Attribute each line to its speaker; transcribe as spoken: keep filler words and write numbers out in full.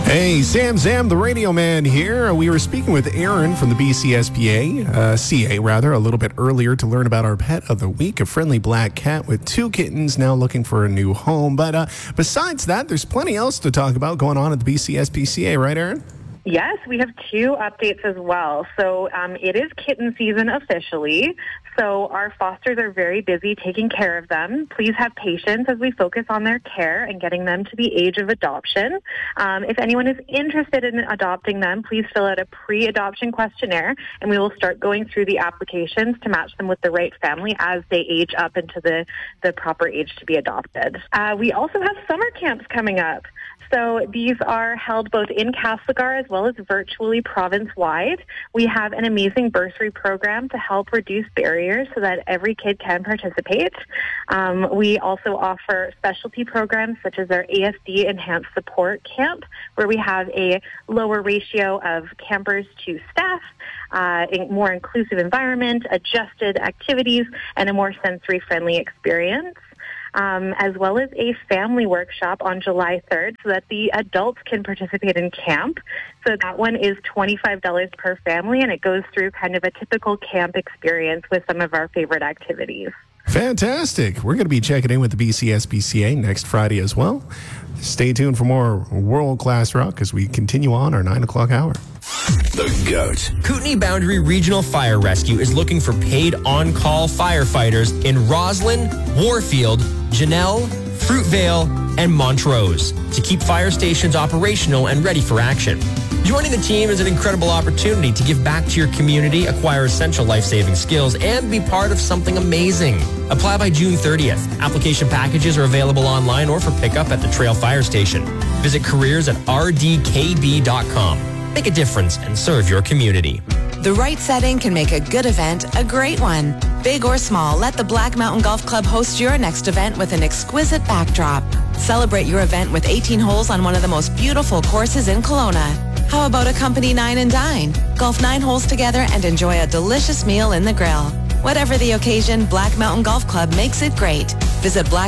Speaker 1: Hey, Sam Zam, the radio man here. We were speaking with Aaron from the B C S P A, uh, C A rather, a little bit earlier to learn about our pet of the week, a friendly black cat with two kittens now looking for a new home. But uh, besides that, there's plenty else to talk about going on at the B C S P C A, right, Aaron?
Speaker 2: Yes, we have two updates as well. So um, it is kitten season officially. So our fosters are very busy taking care of them. Please have patience as we focus on their care and getting them to the age of adoption. Um, if anyone is interested in adopting them, please fill out a pre-adoption questionnaire, and we will start going through the applications to match them with the right family as they age up into the, the proper age to be adopted. Uh, we also have summer camps coming up. So these are held both in Castlegar as well as virtually province-wide. We have an amazing bursary program to help reduce barriers so that every kid can participate. Um, we also offer specialty programs such as our A S D Enhanced Support Camp, where we have a lower ratio of campers to staff, uh, a more inclusive environment, adjusted activities, and a more sensory-friendly experience. Um, as well as a family workshop on July third so that the adults can participate in camp. So that one is twenty-five dollars per family, and it goes through kind of a typical camp experience with some of our favorite activities.
Speaker 1: Fantastic. We're going to be checking in with the B C S P C A next Friday as well. Stay tuned for more world-class rock as we continue on our nine o'clock hour.
Speaker 3: The GOAT.
Speaker 4: Kootenay Boundary Regional Fire Rescue is looking for paid on-call firefighters in Roslyn, Warfield, Janelle, Fruitvale, and Montrose to keep fire stations operational and ready for action. Joining the team is an incredible opportunity to give back to your community, acquire essential life-saving skills, and be part of something amazing. Apply by June thirtieth. Application packages are available online or for pickup at the Trail Fire Station. Visit careers at r d k b dot com. Make a difference and serve your community.
Speaker 5: The right setting can make a good event a great one. Big or small, let the Black Mountain Golf Club host your next event with an exquisite backdrop. Celebrate your event with eighteen holes on one of the most beautiful courses in Kelowna. How about a company nine and dine? Golf nine holes together and enjoy a delicious meal in the grill. Whatever the occasion, Black Mountain Golf Club makes it great. Visit black